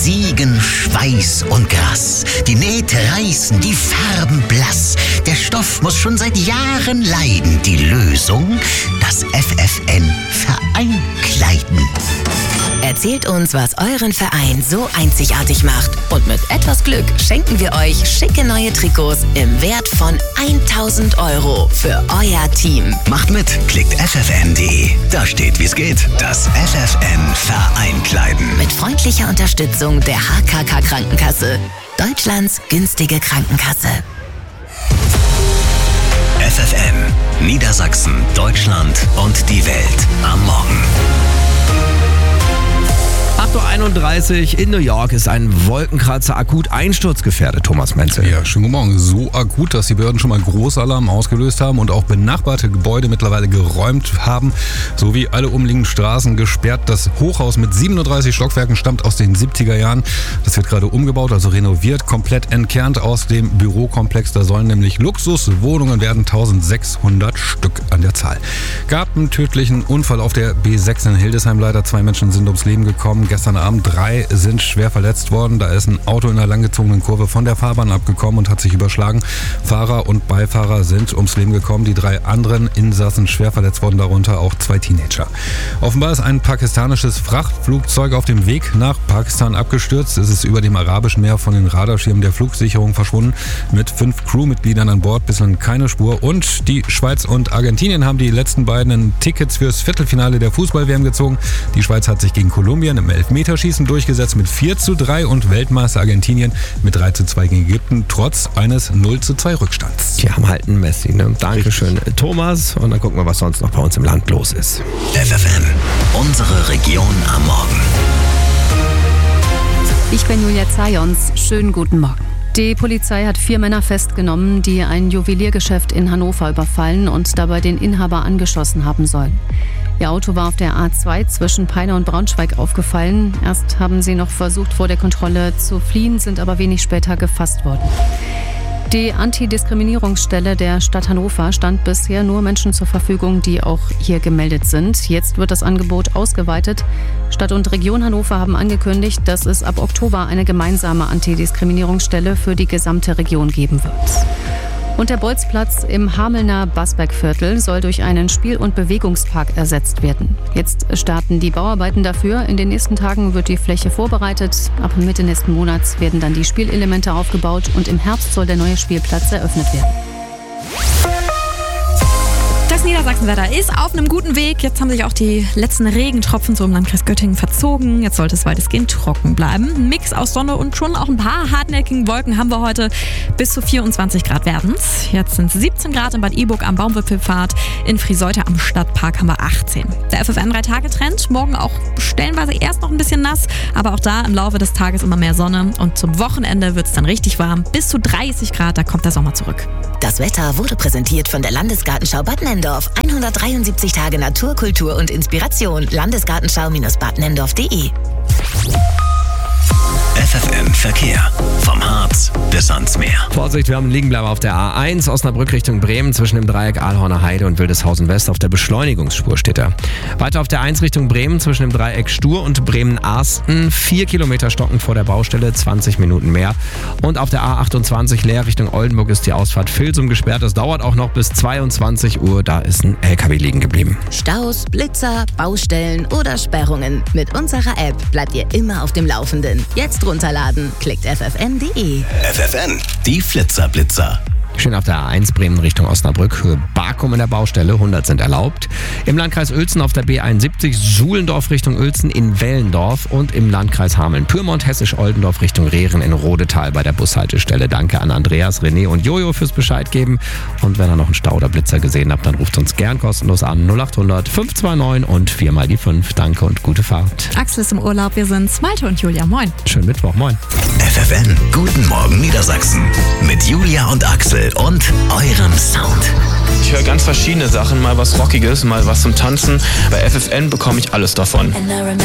Siegen Schweiß und Gras. Die Nähte reißen, die Farben blass. Der Stoff muss schon seit Jahren leiden. Die Lösung? Das FFN Vereinkleiden. Erzählt uns, was euren Verein so einzigartig macht. Und mit etwas Glück schenken wir euch schicke neue Trikots im Wert von 1.000 € für euer Team. Macht mit, klickt ffn.de. Da steht, wie es geht. Das FFN Vereinkleiden. Mit freundlicher Unterstützung der HKK Krankenkasse. Deutschlands günstige Krankenkasse. FFN, Niedersachsen, Deutschland und die Welt am Morgen. 8.31 Uhr in New York ist ein Wolkenkratzer akut einsturzgefährdet, Thomas Menzel. Ja, schönen guten Morgen. So akut, dass die Behörden schon mal Großalarm ausgelöst haben und auch benachbarte Gebäude mittlerweile geräumt haben, sowie alle umliegenden Straßen gesperrt. Das Hochhaus mit 37 Stockwerken stammt aus den 70er Jahren. Das wird gerade umgebaut, also renoviert, komplett entkernt aus dem Bürokomplex. Da sollen nämlich Luxuswohnungen werden, 1600 Stück an der Zahl. Gab einen tödlichen Unfall auf der B6 in Hildesheim. Leider 2 Menschen sind ums Leben gekommen. Gestern Abend 3 sind schwer verletzt worden. Da ist ein Auto in einer langgezogenen Kurve von der Fahrbahn abgekommen und hat sich überschlagen. Fahrer und Beifahrer sind ums Leben gekommen. Die 3 anderen Insassen schwer verletzt worden, darunter auch 2 Teenager. Offenbar ist ein pakistanisches Frachtflugzeug auf dem Weg nach Pakistan abgestürzt. Es ist über dem Arabischen Meer von den Radarschirmen der Flugsicherung verschwunden. Mit 5 Crewmitgliedern an Bord, bislang keine Spur. Und die Schweiz und Argentinien haben die letzten beiden Tickets fürs Viertelfinale der Fußball-WM gezogen. Die Schweiz hat sich gegen Kolumbien im Elfmeterschießen durchgesetzt mit 4:3 und Weltmeister Argentinien mit 3:2 gegen Ägypten, trotz eines 0:2 Rückstands. Die haben halt einen Messi, ne? Dankeschön, Thomas. Und dann gucken wir, was sonst noch bei uns im Land los ist. FFN, unsere Region am Morgen. Ich bin Julia Zajons. Schönen guten Morgen. Die Polizei hat 4 Männer festgenommen, die ein Juweliergeschäft in Hannover überfallen und dabei den Inhaber angeschossen haben sollen. Ihr Auto war auf der A2 zwischen Peine und Braunschweig aufgefallen. Erst haben sie noch versucht, vor der Kontrolle zu fliehen, sind aber wenig später gefasst worden. Die Antidiskriminierungsstelle der Stadt Hannover stand bisher nur Menschen zur Verfügung, die auch hier gemeldet sind. Jetzt wird das Angebot ausgeweitet. Stadt und Region Hannover haben angekündigt, dass es ab Oktober eine gemeinsame Antidiskriminierungsstelle für die gesamte Region geben wird. Und der Bolzplatz im Hamelner Basbergviertel soll durch einen Spiel- und Bewegungspark ersetzt werden. Jetzt starten die Bauarbeiten dafür. In den nächsten Tagen wird die Fläche vorbereitet. Ab Mitte nächsten Monats werden dann die Spielelemente aufgebaut und im Herbst soll der neue Spielplatz eröffnet werden. Das Niedersachsenwetter ist auf einem guten Weg. Jetzt haben sich auch die letzten Regentropfen so im Landkreis Göttingen verzogen. Jetzt sollte es weitestgehend trocken bleiben. Ein Mix aus Sonne und schon auch ein paar hartnäckigen Wolken haben wir heute. Bis zu 24 Grad werden's. Jetzt sind es 17 Grad in Bad Iburg am Baumwipfelpfad. In Friseute am Stadtpark haben wir 18. Der FFN 3-Tage-Trend. Morgen auch stellenweise erst noch ein bisschen nass. Aber auch da im Laufe des Tages immer mehr Sonne. Und zum Wochenende wird es dann richtig warm. Bis zu 30 Grad, da kommt der Sommer zurück. Das Wetter wurde präsentiert von der Landesgartenschau Bad Nenndorf. 173 Tage Natur, Kultur und Inspiration. Landesgartenschau-badnenndorf.de. FFN Verkehr. Vom Harz bis ans Meer. Vorsicht, wir haben einen Liegenbleiber auf der A1 Osnabrück Richtung Bremen zwischen dem Dreieck Ahlhorner Heide und Wildeshausen West auf der Beschleunigungsspur steht er. Weiter auf der 1 Richtung Bremen zwischen dem Dreieck Stur und Bremen-Arsten 4 Kilometer stockend vor der Baustelle, 20 Minuten mehr. Und auf der A28 Leer Richtung Oldenburg ist die Ausfahrt Vilsum gesperrt. Das dauert auch noch bis 22 Uhr. Da ist ein LKW liegen geblieben. Staus, Blitzer, Baustellen oder Sperrungen. Mit unserer App bleibt ihr immer auf dem Laufenden. Jetzt runterladen. Klickt ffn.de. FFN, die Flitzer-Blitzer. Schön auf der A1 Bremen Richtung Osnabrück. Höhe Barkum in der Baustelle, 100 sind erlaubt. Im Landkreis Uelzen auf der B71 Suhlendorf Richtung Uelzen in Wellendorf und im Landkreis Hameln-Pyrmont Hessisch-Oldendorf Richtung Rehren in Rodetal bei der Bushaltestelle. Danke an Andreas, René und Jojo fürs Bescheid geben. Und wenn ihr noch einen Stau oder Blitzer gesehen habt, dann ruft uns gern kostenlos an 0800 529 und 4 mal die 5. Danke und gute Fahrt. Axel ist im Urlaub, wir sind's. Malte und Julia, moin. Schönen Mittwoch, moin. FFN, guten Morgen Niedersachsen. Mit Julia und Axel und eurem Sound. Ich höre ganz verschiedene Sachen, mal was Rockiges, mal was zum Tanzen. Bei FFN bekomme ich alles davon.